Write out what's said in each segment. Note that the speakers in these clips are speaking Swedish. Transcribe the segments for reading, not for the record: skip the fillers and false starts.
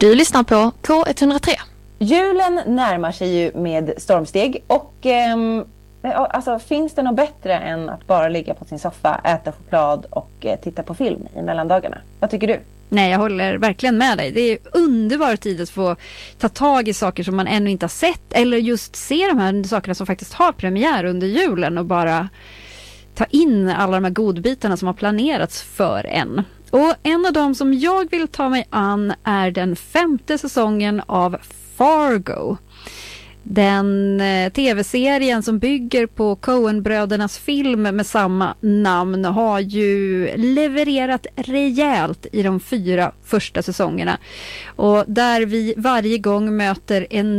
Du lyssnar på K103. Julen närmar sig ju med stormsteg och alltså, finns det något bättre än att bara ligga på sin soffa, äta choklad och titta på film i mellandagarna? Vad tycker du? Nej, jag håller verkligen med dig. Det är underbar tid att få ta tag i saker som man ännu inte har sett eller just se de här sakerna som faktiskt har premiär under julen och bara ta in alla de här godbitarna som har planerats för en. Och en av dem som jag vill ta mig an är den 5:e säsongen av Fargo. Den tv-serien som bygger på Coen-brödernas film med samma namn har ju levererat rejält i de 4 första säsongerna. Och där vi varje gång möter en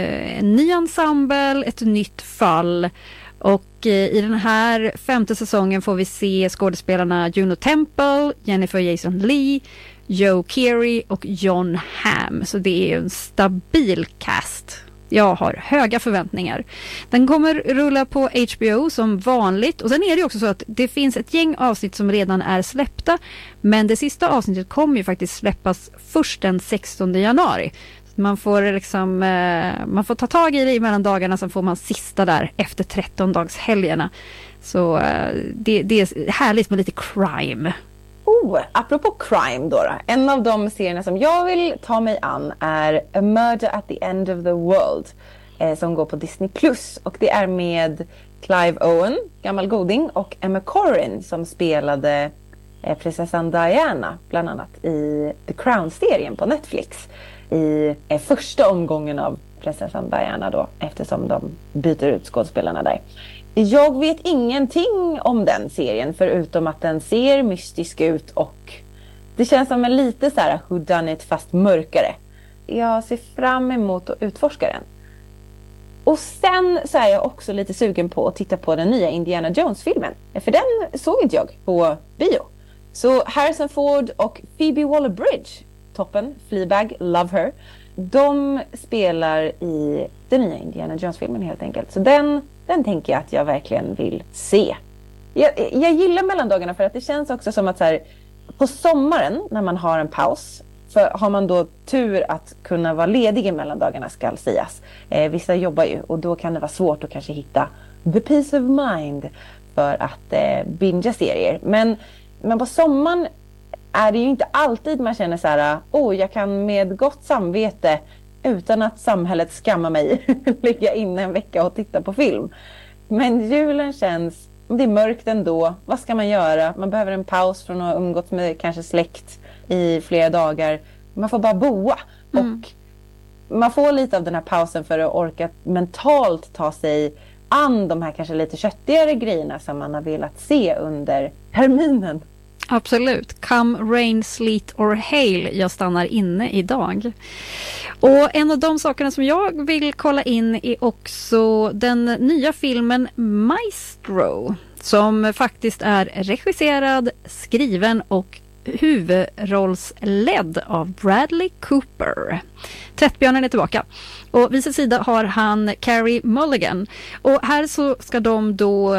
ny ensemble, ett nytt fall. Och i den här 5:e säsongen får vi se skådespelarna Juno Temple, Jennifer Jason Leigh, Joe Keery och Jon Hamm. Så det är en stabil cast. Jag har höga förväntningar. Den kommer rulla på HBO som vanligt. Och sen är det också så att det finns ett gäng avsnitt som redan är släppta. Men det sista avsnittet kommer ju faktiskt släppas först den 16 januari. Man får liksom, man får ta tag i det i mellandagarna, så får man sista där efter 13-dagshelgerna. Så det är härligt med lite crime. Apropå crime då. En av de serierna som jag vill ta mig an är A Murder at the End of the World som går på Disney+. Och det är med Clive Owen, gammal goding, och Emma Corrin som spelade prinsessan Diana bland annat i The Crown-serien på Netflix i första omgången av prinsessan Diana då, eftersom de byter ut skådespelarna där. Jag vet ingenting om den serien förutom att den ser mystisk ut och det känns som en lite så här whodunit fast mörkare. Jag ser fram emot att utforska den. Och sen så är jag också lite sugen på att titta på den nya Indiana Jones-filmen. För den såg inte jag på bio. Så Harrison Ford och Phoebe Waller-Bridge, toppen, Fleabag, love her. De spelar i den nya Indiana Jones-filmen helt enkelt. Så den tänker jag att jag verkligen vill se. Jag gillar mellandagarna för att det känns också som att så här, på sommaren när man har en paus, för har man då tur att kunna vara ledig i mellandagarna ska sägas. Vissa jobbar ju och då kan det vara svårt att kanske hitta the peace of mind för att bingea serier. Men på sommaren är det ju inte alltid man känner så här, jag kan med gott samvete utan att samhället skammar mig ligga inne en vecka och titta på film. Men julen känns, det är mörkt ändå. Vad ska man göra? Man behöver en paus från att ha umgått med kanske släkt i flera dagar. Man får bara boa. Och man får lite av den här pausen för att orka mentalt ta sig an de här kanske lite köttigare grejerna som man har velat se under terminen. Absolut. Come rain, sleet or hail. Jag stannar inne idag. Och en av de sakerna som jag vill kolla in är också den nya filmen Maestro. Som faktiskt är regisserad, skriven och huvudrollsledd av Bradley Cooper. Tvättbjörnen är tillbaka. Och vid sin sida har han Carey Mulligan. Och här så ska de då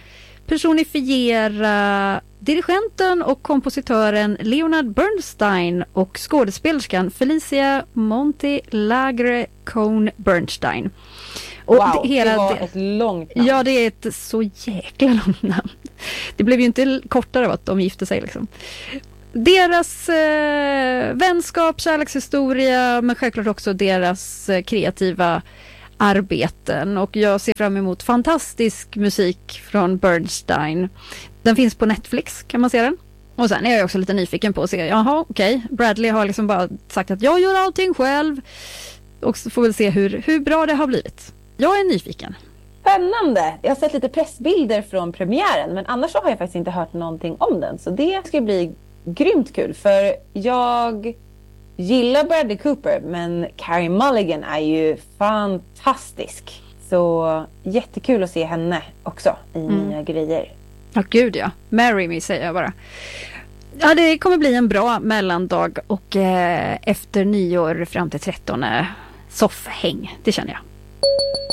personifiera dirigenten och kompositören Leonard Bernstein och skådespelerskan Felicia Montelagre Cohn-Bernstein. Och wow, det var ett långt namn. Ja, det är ett så jäkla långt namn. Det blev ju inte kortare av att de gifte sig liksom. Deras vänskap, kärlekshistoria, men självklart också deras kreativa arbeten. Och jag ser fram emot fantastisk musik från Bernstein. Den finns på Netflix, kan man se den. Och sen är jag också lite nyfiken på att se, Bradley har liksom bara sagt att jag gör allting själv. Och så får vi se hur bra det har blivit. Jag är nyfiken. Spännande! Jag har sett lite pressbilder från premiären, men annars har jag faktiskt inte hört någonting om den. Så det ska bli grymt kul, för jag gillar Bradley Cooper, men Carey Mulligan är ju fantastisk. Så jättekul att se henne också i nya grejer. Ja, gud ja. Marry me, säger jag bara. Ja, det kommer bli en bra mellandag och efter nyår fram till 13 soffhäng. Det känner jag.